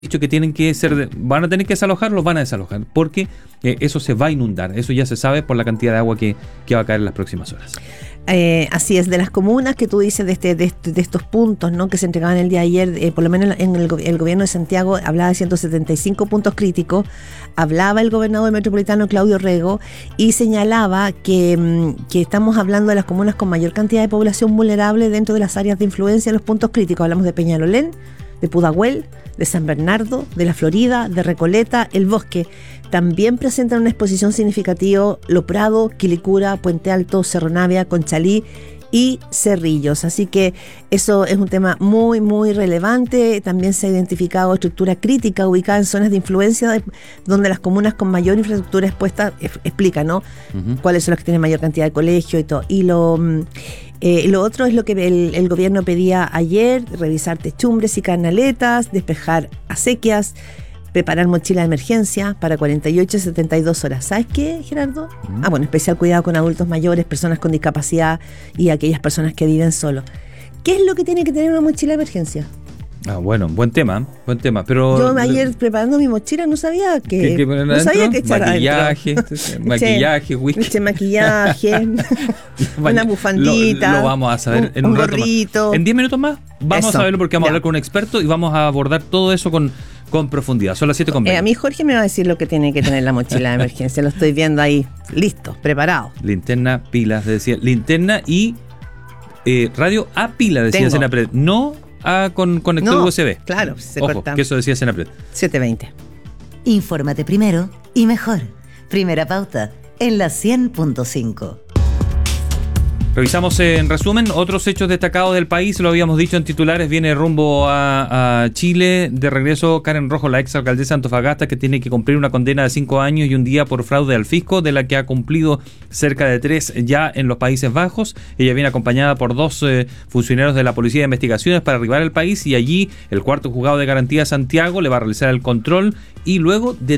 dicho que tienen que van a tener que desalojar, los van a desalojar, porque eso se va a inundar. Eso ya se sabe por la cantidad de agua que va a caer en las próximas horas. Así es, de las comunas que tú dices de estos puntos, ¿no?, que se entregaban el día de ayer, por lo menos en el gobierno de Santiago hablaba de 175 puntos críticos, hablaba el gobernador metropolitano Claudio Rego y señalaba que estamos hablando de las comunas con mayor cantidad de población vulnerable dentro de las áreas de influencia de los puntos críticos. Hablamos de Peñalolén, de Pudahuel, de San Bernardo, de La Florida, de Recoleta, El Bosque. También presentan una exposición significativa Lo Prado, Quilicura, Puente Alto, Cerro Navia, Conchalí y Cerrillos. Así que eso es un tema muy, muy relevante. También se ha identificado estructura crítica ubicada en zonas de influencia donde las comunas con mayor infraestructura expuesta explican, ¿no? Cuáles son las que tienen mayor cantidad de colegios y todo. Y lo otro es lo que el gobierno pedía ayer: revisar techumbres y canaletas, despejar acequias, preparar mochila de emergencia para 48 y 72 horas. ¿Sabes qué, Gerardo? Bueno, especial cuidado con adultos mayores, personas con discapacidad y aquellas personas que viven solos. ¿Qué es lo que tiene que tener una mochila de emergencia? Bueno, buen tema, pero yo ayer preparando mi mochila no sabía que echar maquillaje, whisky, maquillaje, una bufandita, lo vamos a saber en un rato gorrito más. En 10 minutos más vamos a saberlo, porque vamos a hablar con un experto y vamos a abordar todo eso con profundidad. Son las 7:20. A mí Jorge me va a decir lo que tiene que tener la mochila de emergencia. Lo estoy viendo ahí, listo, preparado. Linterna, pilas, decía. Linterna y radio a pila, decía Senapred. No con conector USB. Claro, se Ojo, corta. que eso decía Senapred. 7:20. Infórmate primero y mejor. Primera pauta en la 100.5. Revisamos en resumen otros hechos destacados del país. Lo habíamos dicho en titulares: viene rumbo a Chile. De regreso Karen Rojo, la ex alcaldesa de Antofagasta, que tiene que cumplir una condena de 5 años y un día por fraude al fisco, de la que ha cumplido cerca de 3 ya en los Países Bajos. Ella viene acompañada por 2 funcionarios de la Policía de Investigaciones para arribar al país, y allí el cuarto juzgado de garantía Santiago le va a realizar el control y luego se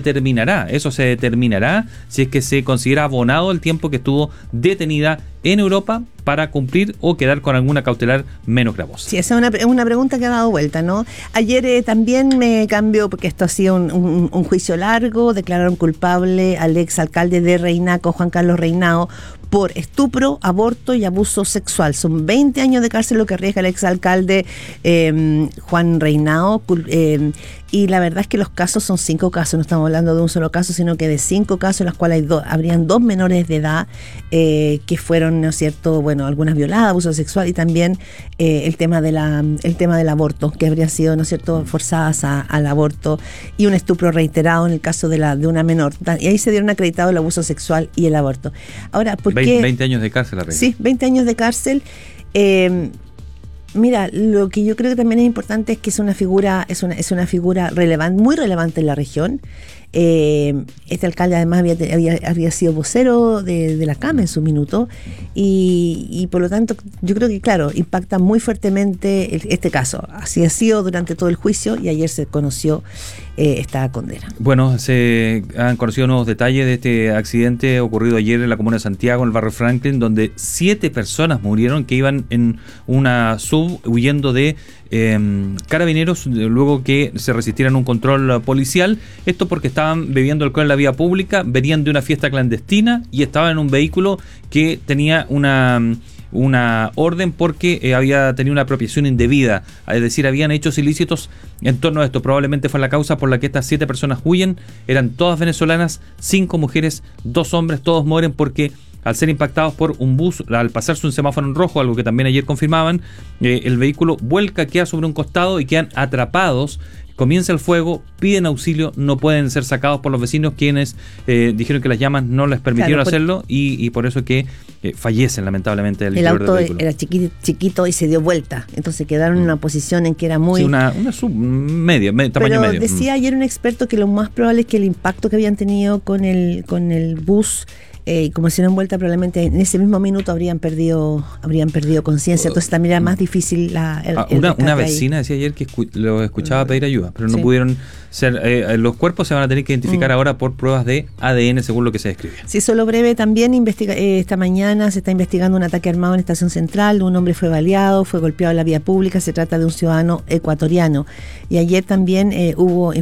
determinará si es que se considera abonado el tiempo que estuvo detenida en Europa para cumplir o quedar con alguna cautelar menos gravosa. Sí, esa es una pregunta que ha dado vuelta, ¿no? Ayer también me cambió, porque esto ha sido un juicio largo. Declararon culpable al ex alcalde de Reinaco, Juan Carlos Reinao, por estupro, aborto y abuso sexual. Son 20 años de cárcel lo que arriesga el exalcalde Juan Reinao. Y la verdad es que los casos son 5 casos, no estamos hablando de un solo caso, sino que de 5 casos en los cuales habrían 2 menores de edad que fueron, ¿no es cierto?, bueno, algunas violadas, abuso sexual, y también el tema del aborto, que habría sido, ¿no es cierto?, forzadas al aborto, y un estupro reiterado en el caso de una menor. Y ahí se dieron acreditados el abuso sexual y el aborto. Ahora, ¿por qué? 20 años de cárcel, la reina. Sí, 20 años de cárcel. Mira, lo que yo creo que también es importante es que es una figura relevante, muy relevante en la región. Este alcalde además había sido vocero de la CAM en su minuto, y por lo tanto yo creo que, claro, impacta muy fuertemente este caso. Así ha sido durante todo el juicio, y ayer se conoció esta condena. Bueno, se han conocido nuevos detalles de este accidente ocurrido ayer en la comuna de Santiago, en el barrio Franklin, donde 7 personas murieron que iban en una sub huyendo de carabineros luego que se resistieran un control policial. Esto porque estaban bebiendo alcohol en la vía pública, venían de una fiesta clandestina y estaban en un vehículo que tenía una orden porque había tenido una apropiación indebida, es decir, habían hechos ilícitos en torno a esto. Probablemente fue la causa por la que estas 7 personas huyen. Eran todas venezolanas, 5 mujeres, 2 hombres, todos mueren porque al ser impactados por un bus, al pasarse un semáforo en rojo, algo que también ayer confirmaban, el vehículo vuelca, queda sobre un costado y quedan atrapados. Comienza el fuego, piden auxilio, no pueden ser sacados por los vecinos, quienes dijeron que las llamas no les permitieron hacerlo, y por eso que fallecen lamentablemente el auto era chiquito y se dio vuelta, entonces quedaron en una posición en que era muy... Sí, una sub media, tamaño medio. Pero decía ayer un experto que lo más probable es que el impacto que habían tenido con el bus, como se dieron vuelta, probablemente en ese mismo minuto habrían perdido conciencia, entonces también era más difícil una vecina decía ayer que lo escuchaba pedir ayuda, pero no pudieron los cuerpos se van a tener que identificar ahora por pruebas de ADN, según lo que se describe. Sí, solo breve, también esta mañana se está investigando un ataque armado en Estación Central. Un hombre fue baleado, fue golpeado en la vía pública. Se trata de un ciudadano ecuatoriano. Y ayer también hubo